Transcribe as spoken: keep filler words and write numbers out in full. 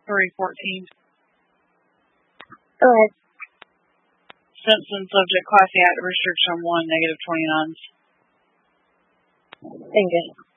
three fourteen. Go ahead. Simpson, subject, Class A active restriction one, negative twenty-nines. Thank you.